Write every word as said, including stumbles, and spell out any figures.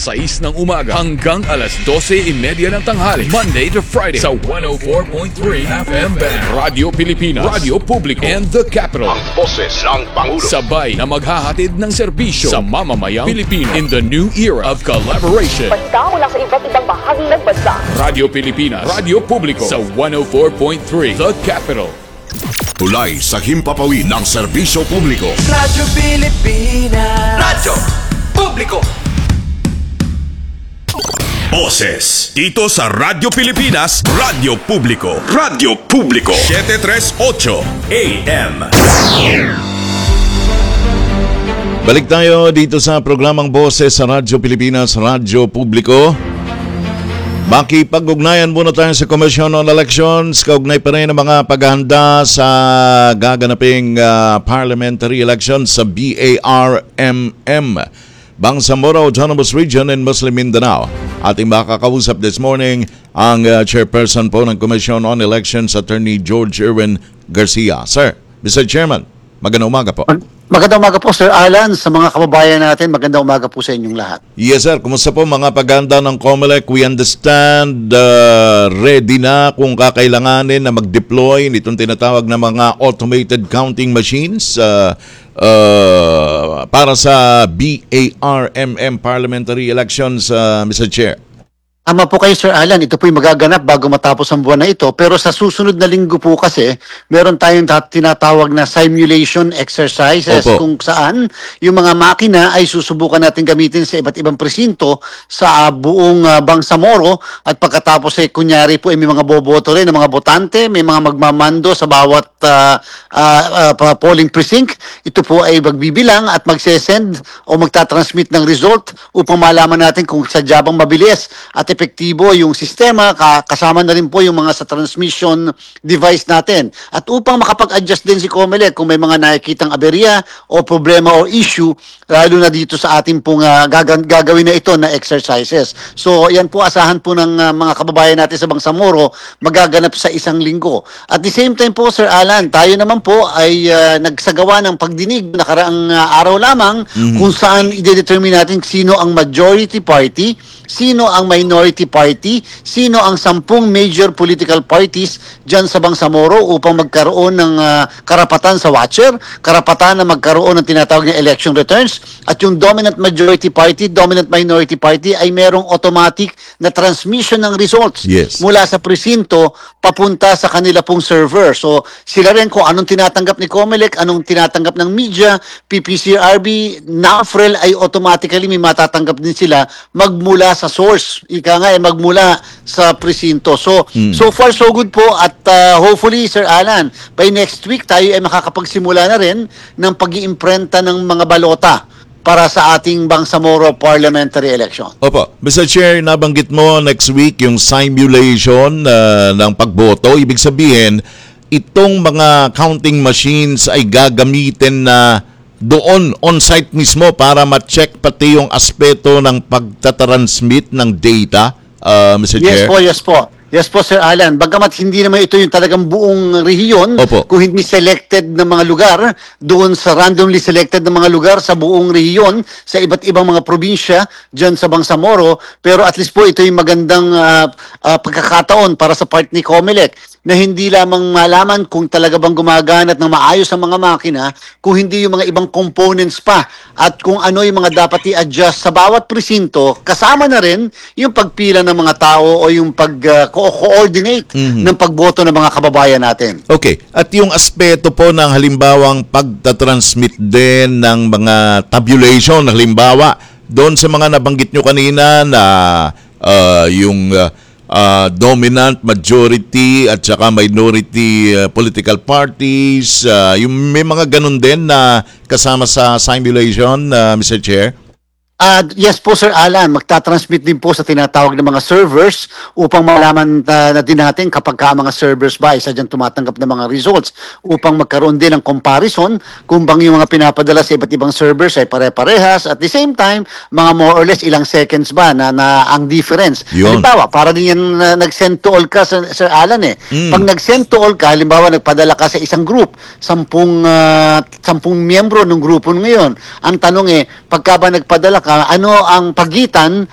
alas sais ng umaga hanggang alas dose trenta ng tanghali. Monday to Friday sa one oh four point three F M Band. Radyo Pilipinas, Radyo Publiko, and The Capital. Ang boses ng Pangulo. Sabay na maghahatid ng serbisyo sa mamamayang Pilipino in the new era of collaboration. Balita mula sa iba't ibang bahagi ng bansa. Radyo Pilipinas, Radyo Publiko sa one oh four point three The Capital. Tulay sa himpapawid ng serbisyo publiko. Radyo Pilipinas. Radyo Publiko. Boses dito sa Radyo Pilipinas, Radyo Publiko. Radyo Publiko seven thirty-eight A M. Balik tayo dito sa programang Boses sa Radyo Pilipinas, Radyo Publiko. Makipag-ugnayan muna tayo sa Commission on Elections. Kaugnay pa rin ang mga paghahanda sa gaganaping uh, parliamentary elections sa B A R M M, Bangsamoro Autonomous Region in Muslim Mindanao. Ating makakausap this morning ang uh, chairperson po ng Commission on Elections, Attorney George Irwin Garcia. Sir, Mister Chairman, magandang umaga po. Magandang umaga po, Sir Alan, sa mga kababayan natin. Magandang umaga po sa inyong lahat. Yes, sir. Kumusta po mga paghahanda ng COMELEC? We understand uh, ready na kung kakailanganin na mag-deploy nitong tinatawag na mga automated counting machines uh, uh, para sa B A R M M parliamentary elections, uh, Mister Chair. Tama po kayo, Sir Alan. Ito po'y magaganap bago matapos ang buwan na ito. Pero sa susunod na linggo po kasi, meron tayong tinatawag na simulation exercises. Opo. Kung saan yung mga makina ay susubukan natin gamitin sa iba't ibang presinto sa uh, buong uh, Bangsamoro. At pagkatapos ay kunyari po ay may mga boboto rin ng mga botante, may mga magmamando sa bawat uh, uh, uh, polling precinct. Ito po ay magbibilang at magsesend o magtatransmit ng result upang malaman natin kung sadya bang mabilis at epektibo yung sistema, kasama na rin po yung mga sa transmission device natin. At upang makapag-adjust din si COMELEC kung may mga nakikitang aberya o problema o issue, lalo na dito sa ating pong uh, gagawin na ito na exercises. So yan po, asahan po ng uh, mga kababayan natin sa Bangsamoro, magaganap sa isang linggo. At the same time po, Sir Alan, tayo naman po ay uh, nagsagawa ng pagdinig nakaraang uh, araw lamang mm-hmm. kung saan i-determine natin sino ang majority party, sino ang minority party, sino ang sampung major political parties dyan sa Bangsamoro upang magkaroon ng uh, karapatan sa watcher, karapatan na magkaroon ng tinatawag na election returns, at yung dominant majority party, dominant minority party ay merong automatic na transmission ng results Yes. mula sa presinto papunta sa kanila pong server. So sila rin kung anong tinatanggap ni COMELEC, anong tinatanggap ng media, P P C R B, NAFREL ay automatically may matatanggap din sila magmula sa source. Ika nga ay magmula sa presinto. So, hmm. so far so good po at uh, hopefully, Sir Alan, by next week tayo ay makakapagsimula na rin ng pag-iimprenta ng mga balota para sa ating Bangsamoro parliamentary election. Opo. Mister Chair, nabanggit mo next week yung simulation uh, ng pagboto. Ibig sabihin, itong mga counting machines ay gagamitin na doon on-site mismo para ma-check pati yung aspeto ng pagtatransmit ng data, uh, Mister Yes Chair? po, yes po. Yes po, Sir Alan. Bagamat hindi naman ito yung talagang buong rehiyon, Opo. kung hindi selected ng mga lugar, doon sa randomly selected ng mga lugar sa buong rehiyon, sa iba't ibang mga probinsya, dyan sa Bangsamoro, pero at least po ito yung magandang uh, uh, pagkakataon para sa part ni COMELEC na hindi lamang malaman kung talaga bang gumagana at ng maayos ang mga makina, kung hindi yung mga ibang components pa, at kung ano yung mga dapat i-adjust sa bawat presinto, kasama na rin yung pagpila ng mga tao o yung pag-coordinate uh, mm-hmm. ng pagboto ng mga kababayan natin. Okay. At yung aspeto po ng halimbawang pagtatransmit din ng mga tabulation, halimbawa, doon sa mga nabanggit nyo kanina na uh, yung uh, uh, dominant majority at saka minority uh, political parties, uh, yung may mga ganun din na kasama sa simulation, uh, Mister Chair? Uh, yes po, Sir Alan, magtatransmit din po sa tinatawag ng mga servers upang malaman uh, na din natin kapag ka mga servers ba isa dyan tumatanggap ng mga results upang magkaroon din ng comparison kung bang yung mga pinapadala sa iba't ibang servers ay pare-parehas at the same time, mga more or less ilang seconds ba na, na ang difference. Yun. Halimbawa, para din yan uh, nag-send to all ka, Sir, Sir Alan eh. Mm. Pag nag-send to all ka, halimbawa nagpadala ka sa isang group, sampung, uh, sampung miyembro ng grupo ngayon. Ang tanong eh, pagka ba nagpadala ka, ano ang pagitan